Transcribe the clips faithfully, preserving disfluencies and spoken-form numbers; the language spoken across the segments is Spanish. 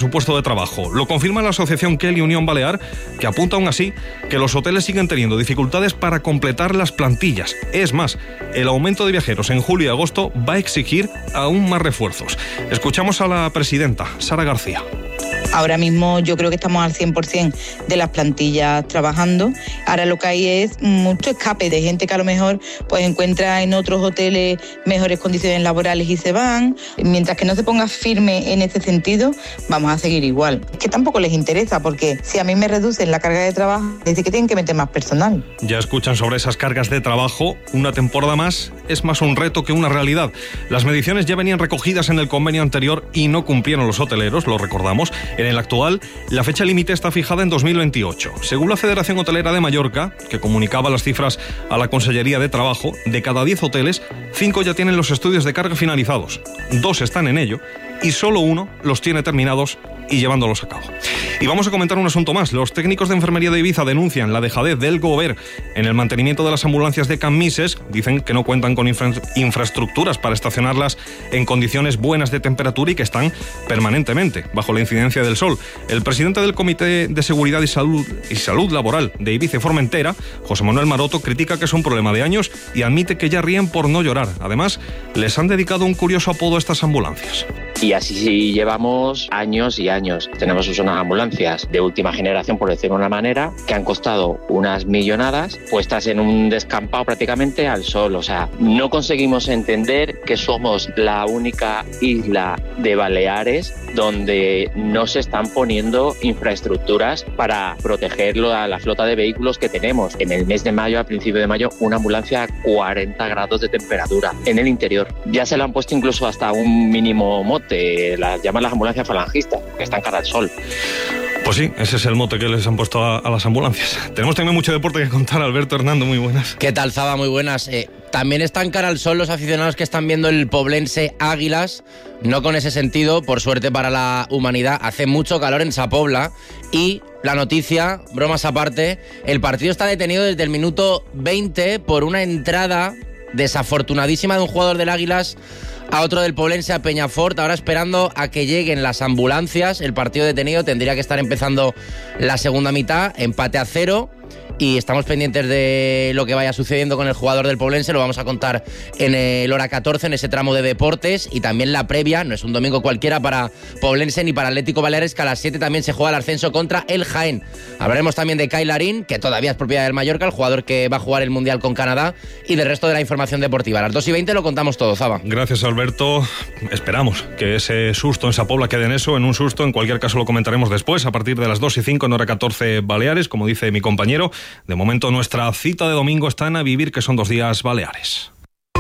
su puesto de trabajo. Lo confirma la asociación Kelly Unión Balear, que apunta aún así que los hoteles siguen teniendo dificultades para completar las plantillas. Es más, el aumento de viajeros en julio y agosto va a exigir aún más refuerzos. Escuchamos a la presidenta, Sara García. Ahora mismo yo creo que estamos al cien por ciento de las plantillas trabajando. Ahora lo que hay es mucho escape de gente que a lo mejor pues encuentra en otros hoteles mejores condiciones laborales y se van. Mientras que no se ponga firme en este sentido, vamos a seguir igual. Es que tampoco les interesa, porque si a mí me reducen la carga de trabajo, es decir que tienen que meter más personal. Ya escuchan sobre esas cargas de trabajo. Una temporada más es más un reto que una realidad. Las mediciones ya venían recogidas en el convenio anterior y no cumplieron los hoteleros, lo recordamos. En el actual, la fecha límite está fijada en dos mil veintiocho. Según la Federación Hotelera de Mallorca, que comunicaba las cifras a la Consellería de Trabajo, de cada diez hoteles, cinco ya tienen los estudios de carga finalizados, dos están en ello y solo uno los tiene terminados y llevándolos a cabo. Y vamos a comentar un asunto más. Los técnicos de enfermería de Ibiza denuncian la dejadez del Gober en el mantenimiento de las ambulancias de Can Misses. Dicen que no cuentan con infra- infraestructuras para estacionarlas en condiciones buenas de temperatura y que están permanentemente bajo la incidencia del sol. El presidente del Comité de Seguridad y Salud, y Salud Laboral de Ibiza y Formentera, José Manuel Maroto, critica que es un problema de años y admite que ya ríen por no llorar. Además, les han dedicado un curioso apodo a estas ambulancias. Y así sí llevamos años y años. Tenemos unas ambulancias de última generación, por decirlo de una manera, que han costado unas millonadas, puestas en un descampado prácticamente al sol. O sea, no conseguimos entender que somos la única isla de Baleares donde no se están poniendo infraestructuras para proteger a la flota de vehículos que tenemos. En el mes de mayo, a principio de mayo, una ambulancia a cuarenta grados de temperatura en el interior. Ya se le han puesto incluso hasta un mínimo mote, las llaman las ambulancias falangistas, que están cara al sol. Pues sí, ese es el mote que les han puesto a, a las ambulancias. Tenemos también mucho deporte que contar. Alberto, Hernando, muy buenas. ¿Qué tal, Zaba? Muy buenas. Eh, también están cara al sol los aficionados que están viendo el Poblense Águilas, no con ese sentido, por suerte para la humanidad. Hace mucho calor en Sapobla y la noticia, bromas aparte, el partido está detenido desde el minuto veinte por una entrada desafortunadísima de un jugador del Águilas a otro del Poblense, a Peñafort, ahora esperando a que lleguen las ambulancias. El partido detenido, tendría que estar empezando la segunda mitad, empate a cero. Y estamos pendientes de lo que vaya sucediendo con el jugador del Poblense. Lo vamos a contar en el hora catorce, en ese tramo de deportes. Y también la previa, no es un domingo cualquiera para Poblense ni para Atlético Baleares, que a las siete también se juega el ascenso contra el Jaén. Hablaremos también de Kyle Larín, que todavía es propiedad del Mallorca, el jugador que va a jugar el Mundial con Canadá, y del resto de la información deportiva. A las dos y veinte lo contamos todo, Zaba. Gracias, Alberto. Esperamos que ese susto en Sapobla quede en eso, en un susto. En cualquier caso lo comentaremos después, a partir de las dos y cinco en hora catorce Baleares, como dice mi compañero. De momento nuestra cita de domingo está en A Vivir, que son dos días Baleares.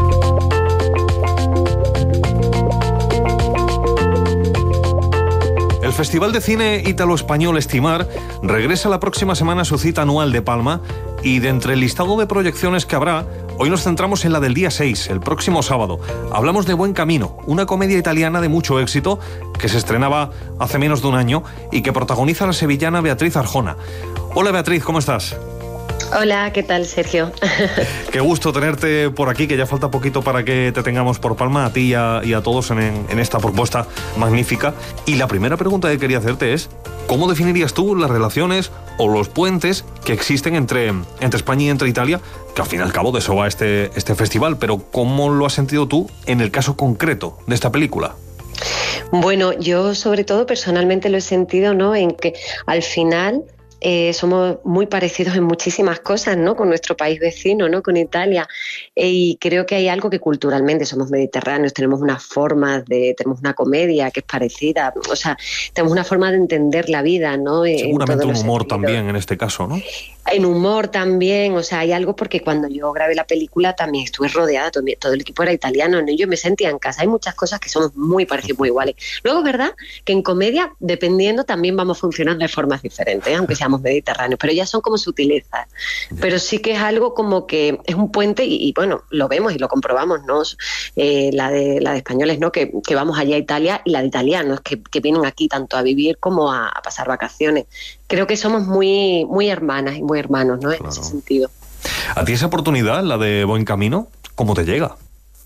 El Festival de Cine Ítalo-Español Estimar regresa la próxima semana a su cita anual de Palma, y de entre el listado de proyecciones que habrá, hoy nos centramos en la del día seis, el próximo sábado. Hablamos de Buen Camino, una comedia italiana de mucho éxito que se estrenaba hace menos de un año y que protagoniza la sevillana Beatriz Arjona. Hola Beatriz, ¿cómo estás? Hola, ¿qué tal, Sergio? Qué gusto tenerte por aquí, que ya falta poquito para que te tengamos por Palma, a ti y a, y a todos en, en esta propuesta magnífica. Y la primera pregunta que quería hacerte es, ¿cómo definirías tú las relaciones o los puentes que existen entre, entre España y entre Italia? Que al fin y al cabo de eso va este, este festival, pero ¿cómo lo has sentido tú en el caso concreto de esta película? Bueno, yo sobre todo personalmente lo he sentido, ¿no?, en que al final Eh, somos muy parecidos en muchísimas cosas, ¿no?, con nuestro país vecino, ¿no?, con Italia, eh, y creo que hay algo que culturalmente somos mediterráneos, tenemos unas formas de, tenemos una comedia que es parecida, o sea, tenemos una forma de entender la vida, ¿no? Seguramente un humor también en este caso, ¿no? En humor también, o sea, hay algo, porque cuando yo grabé la película también estuve rodeada, todo, todo el equipo era italiano, ¿no? Yo me sentía en casa, hay muchas cosas que somos muy parecidos, muy iguales. Luego es verdad que en comedia, dependiendo, también vamos funcionando de formas diferentes, ¿eh?, aunque seamos mediterráneos, pero ya son como sutilezas. Pero sí que es algo como que es un puente y, y bueno, lo vemos y lo comprobamos, ¿no? Eh, la, de, la de españoles, ¿no?, que, que vamos allá a Italia, y la de italianos, que, que vienen aquí tanto a vivir como a, a pasar vacaciones. Creo que somos muy, muy hermanas y muy hermanos, ¿no?, claro, en ese sentido. ¿A ti esa oportunidad, la de Buen Camino, cómo te llega?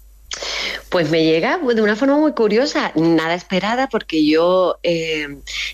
Pues me llega de una forma muy curiosa, nada esperada, porque yo eh,